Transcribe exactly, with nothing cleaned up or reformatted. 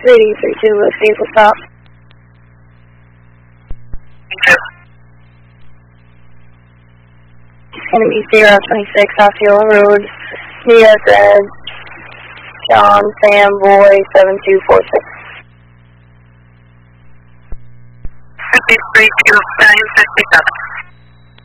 three three two, let's see if we'll stop. Enemy zero twenty-six, Osceola Road, New York Red, John Fanboy seven two four six. fifty-three two nine fifty-seven.